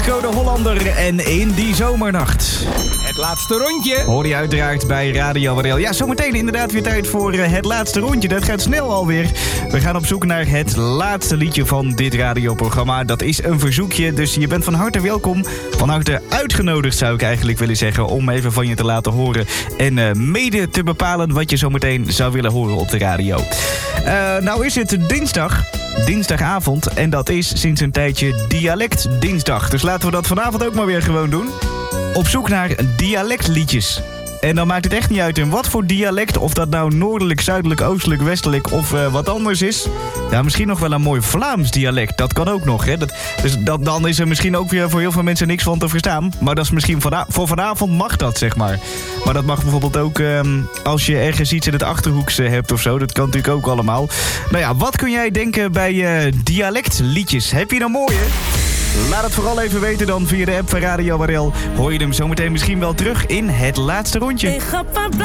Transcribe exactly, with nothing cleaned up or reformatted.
Code Hollander en In die zomernacht. Het laatste rondje. Hoor je uiteraard bij Radio Warel. Ja, zometeen inderdaad weer tijd voor uh, het laatste rondje. Dat gaat snel alweer. We gaan op zoek naar het laatste liedje van dit radioprogramma. Dat is een verzoekje, dus je bent van harte welkom. Van harte uitgenodigd zou ik eigenlijk willen zeggen, om even van je te laten horen. En uh, mede te bepalen wat je zometeen zou willen horen op de radio. Uh, nou is het dinsdag. Dinsdagavond en dat is sinds een tijdje Dialect Dinsdag. Dus laten we dat vanavond ook maar weer gewoon doen. Op zoek naar dialectliedjes. En dan maakt het echt niet uit in wat voor dialect. Of dat nou noordelijk, zuidelijk, oostelijk, westelijk of uh, wat anders is. Ja, misschien nog wel een mooi Vlaams dialect. Dat kan ook nog, hè. Dat, dus dat, dan is er misschien ook weer voor heel veel mensen niks van te verstaan. Maar dat is misschien vana- voor vanavond mag dat, zeg maar. Maar dat mag bijvoorbeeld ook um, als je ergens iets in het Achterhoekse hebt of zo. Dat kan natuurlijk ook allemaal. Nou ja, wat kun jij denken bij uh, dialectliedjes? Heb je nou mooie? Laat het vooral even weten dan via de app van Radio Warel. Hoor je hem zometeen misschien wel terug in het laatste rondje.